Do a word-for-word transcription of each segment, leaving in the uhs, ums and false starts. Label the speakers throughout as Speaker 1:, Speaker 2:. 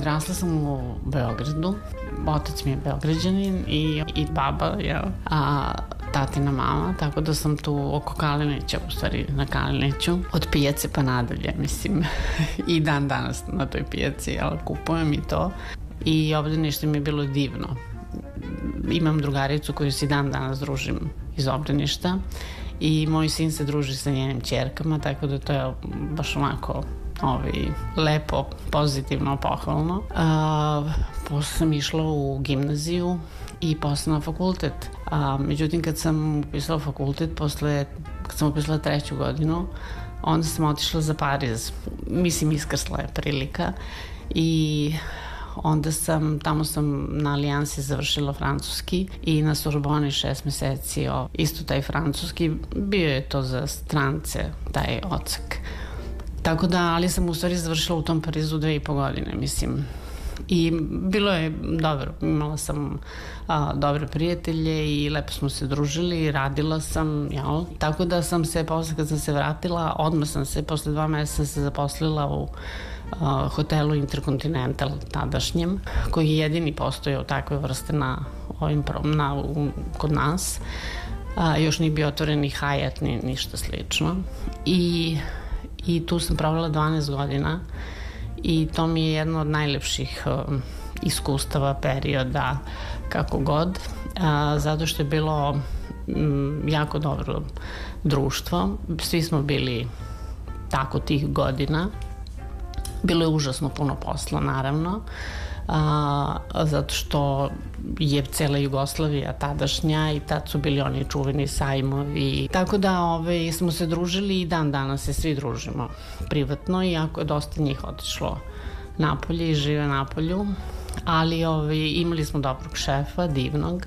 Speaker 1: odrasla sam u Beogradu. Otac mi je Beograđanin i, i baba, jel? A tatina mama, tako da sam tu oko Kalinića, u stvari na Kaliniću, od pijace pa nadalje, mislim, i dan danas na toj pijaci, jel, kupujem i to. I obdanište mi je bilo divno. Imam drugaricu koju si dan danas družim iz obdaništa i moj sin se druži sa njenim ćerkama, tako da to je baš onako Ovi, lepo, pozitivno, pohvalno. A, posle sam išla u gimnaziju i posle na fakultet. A, međutim, kad sam upisala fakultet, posle, kad sam upisala treću godinu, onda sam otišla za Pariz. Mislim, iskrsla je prilika i onda sam, tamo sam na Alijansi završila francuski i na Sorboni šest meseci, o, isto taj francuski, bio je to za strance, taj odsek. Tako da, ali sam u stvari završila u tom Parizu dve i po godine, mislim. I bilo je dobro, imala sam a, dobre prijatelje i lepo smo se družili, radila sam, jel? Tako da sam se, posle kad sam se vratila, odmah sam se, posle dva meseca se zaposlila u a, hotelu Intercontinental tadašnjem, koji je jedini postojao takve vrste na ovim, na, u, kod nas. A, još nije bio otvoren ni Hyatt, ni ništa slično. I I tu sam provela dvanaest godina i to mi je jedno od najlepših uh, iskustava, perioda, kako god, uh, zato što je bilo um, jako dobro društvo. Svi smo bili tako tih godina. Bilo je užasno puno posla, naravno, a, zato što je cela Jugoslavija tadašnja i tad su bili oni čuveni sajmovi. Tako da ove, smo se družili i dan danas se svi družimo privatno, iako je dosta njih otišlo napolje i žive napolju, ali ove, imali smo dobrog šefa, divnog,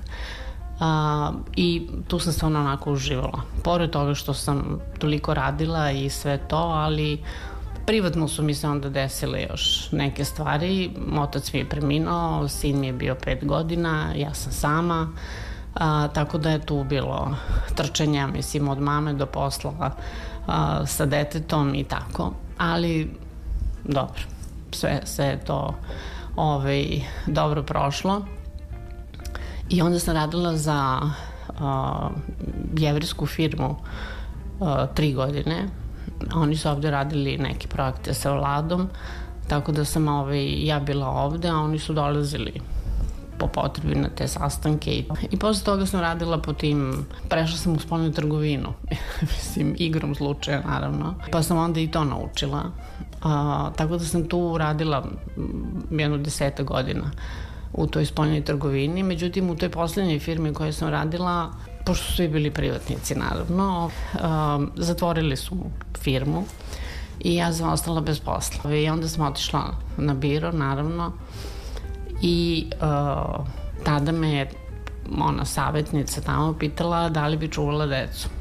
Speaker 1: a, i tu sam stvarno onako uživala. Pored toga što sam toliko radila i sve to, ali privatno su mi se onda desile još neke stvari. Otac mi je preminuo, sin mi je bio pet godina, ja sam sama, a, tako da je tu bilo trčanja, mislim, od mame do posla a, sa detetom i tako. Ali, dobro, sve, sve je to ovaj, dobro prošlo. I onda sam radila za a, jevrijsku firmu a, tri godine. Oni su ovde radili neke projekte sa vladom, tako da sam ovaj, ja bila ovde, a oni su dolazili po potrebi na te sastanke. I, i posle toga sam radila po tim, prešla sam u spoljnu trgovinu, mislim, igrom slučaja, naravno. Pa sam onda i to naučila. A, tako da sam tu radila jedno deseta godina u toj spoljnoj trgovini. Međutim, u toj poslednjoj firmi koju sam radila, pošto su svi bili privatnici, naravno, um, zatvorili su firmu i ja sam ostala bez posla. I onda sam otišla na biro, naravno, i uh, tada me je ona savjetnica tamo pitala da li bi čuvala decu.